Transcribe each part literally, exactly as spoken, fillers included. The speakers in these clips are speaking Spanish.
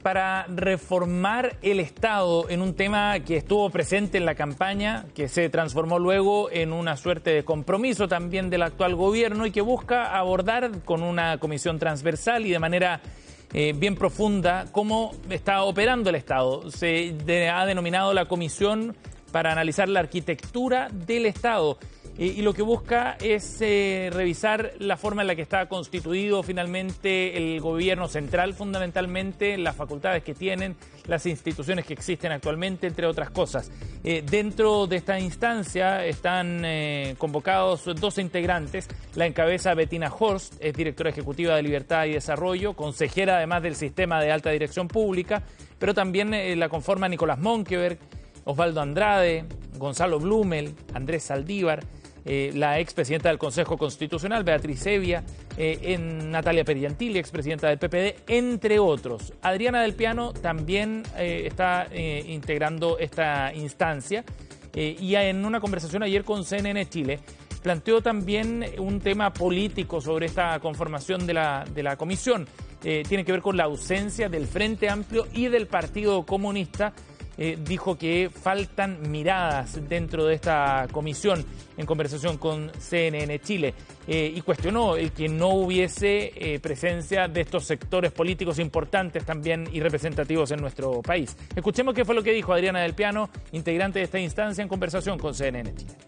para reformar el Estado en un tema que estuvo presente en la campaña, que se transformó luego en una suerte de compromiso también del actual gobierno y que busca abordar con una comisión transversal y de manera eh, bien profunda cómo está operando el Estado. Se de, ha denominado la comisión para analizar la arquitectura del Estado. Y lo que busca es eh, revisar la forma en la que está constituido finalmente el gobierno central, fundamentalmente, las facultades que tienen, las instituciones que existen actualmente, entre otras cosas. Eh, dentro de esta instancia están eh, convocados doce integrantes. La encabeza Bettina Horst, es directora ejecutiva de Libertad y Desarrollo, consejera además del Sistema de Alta Dirección Pública, pero también eh, la conforma Nicolás Monkeberg, Osvaldo Andrade, Gonzalo Blumel, Andrés Saldívar, Eh, la expresidenta del Consejo Constitucional, Beatriz Evia, eh, en Natalia Periantilli, expresidenta del P P D, entre otros. Adriana del Piano también eh, está eh, integrando esta instancia eh, y en una conversación ayer con C N N Chile planteó también un tema político sobre esta conformación de la, de la comisión. Eh, tiene que ver con la ausencia del Frente Amplio y del Partido Comunista. Eh, dijo que faltan miradas dentro de esta comisión en conversación con C N N Chile eh, y cuestionó el que no hubiese eh, presencia de estos sectores políticos importantes también y representativos en nuestro país. Escuchemos qué fue lo que dijo Adriana del Piano, integrante de esta instancia, en conversación con C N N Chile.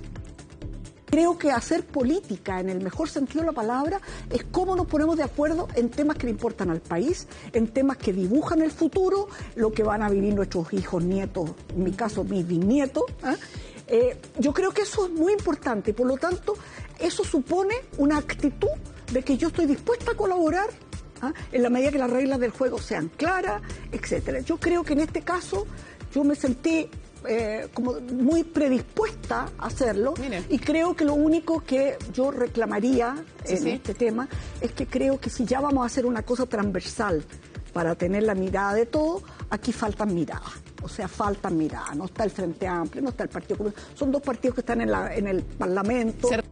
Creo que hacer política, en el mejor sentido de la palabra, es cómo nos ponemos de acuerdo en temas que le importan al país, en temas que dibujan el futuro, lo que van a vivir nuestros hijos, nietos, en mi caso mis bisnietos. ¿eh? Eh, yo creo que eso es muy importante y por lo tanto eso supone una actitud de que yo estoy dispuesta a colaborar ¿eh? en la medida que las reglas del juego sean claras, etcétera. Yo creo que en este caso yo me sentí Eh, como muy predispuesta a hacerlo. Mire. Y creo que lo único que yo reclamaría sí, en sí. este tema es que creo que si ya vamos a hacer una cosa transversal para tener la mirada de todo, aquí faltan miradas. O sea, faltan miradas. No está el Frente Amplio, no está el Partido Comunista. Son dos partidos que están en, la, en el Parlamento. Ser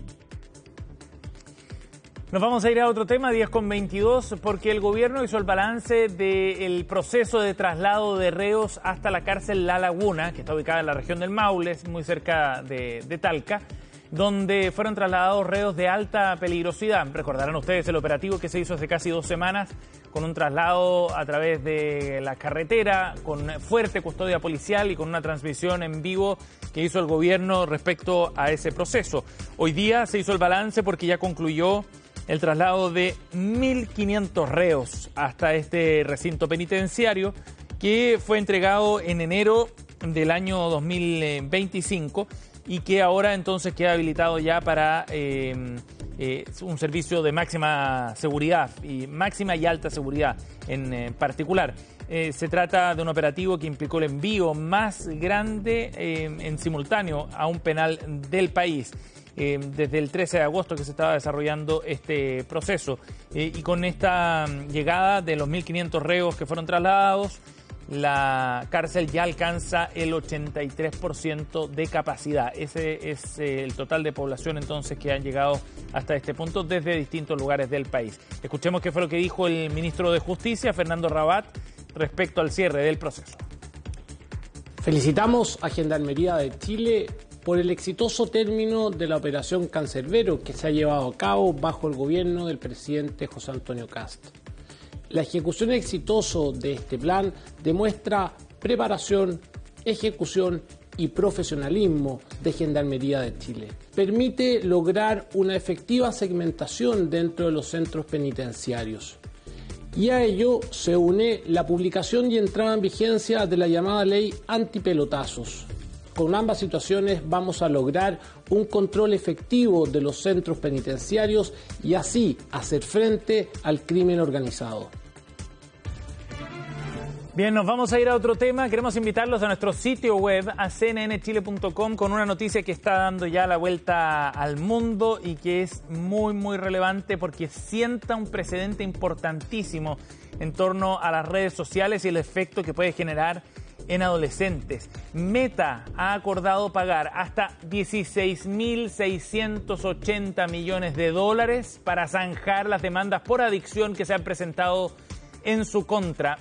Nos vamos a ir a otro tema, diez con veintidós, porque el gobierno hizo el balance del proceso de traslado de reos hasta la cárcel La Laguna, que está ubicada en la región del Maule, muy cerca de, de Talca, donde fueron trasladados reos de alta peligrosidad. Recordarán ustedes el operativo que se hizo hace casi dos semanas, con un traslado a través de la carretera, con fuerte custodia policial y con una transmisión en vivo que hizo el gobierno respecto a ese proceso. Hoy día se hizo el balance porque ya concluyó el traslado de mil quinientos reos hasta este recinto penitenciario que fue entregado en enero del año dos mil veinticinco y que ahora entonces queda habilitado ya para eh, eh, un servicio de máxima seguridad y máxima y alta seguridad en eh, particular. Eh, se trata de un operativo que implicó el envío más grande eh, en simultáneo a un penal del país. Eh, desde el trece de agosto que se estaba desarrollando este proceso eh, y con esta llegada de los mil quinientos reos que fueron trasladados, la cárcel ya alcanza el ochenta y tres por ciento de capacidad. Ese es eh, el total de población entonces que han llegado hasta este punto desde distintos lugares del país. Escuchemos qué fue lo que dijo el ministro de Justicia, Fernando Rabat, respecto al cierre del proceso. Felicitamos a Gendarmería de Chile por el exitoso término de la operación Cancerbero que se ha llevado a cabo bajo el gobierno del presidente José Antonio Kast. La ejecución exitosa de este plan demuestra preparación, ejecución y profesionalismo de Gendarmería de Chile. Permite lograr una efectiva segmentación dentro de los centros penitenciarios. Y a ello se une la publicación y entrada en vigencia de la llamada ley antipelotazos. Con ambas situaciones vamos a lograr un control efectivo de los centros penitenciarios y así hacer frente al crimen organizado. Bien, nos vamos a ir a otro tema. Queremos invitarlos a nuestro sitio web, a c n n chile punto com, con una noticia que está dando ya la vuelta al mundo y que es muy, muy relevante porque sienta un precedente importantísimo en torno a las redes sociales y el efecto que puede generar en adolescentes. Meta ha acordado pagar hasta dieciséis mil seiscientos ochenta millones de dólares para zanjar las demandas por adicción que se han presentado en su contra.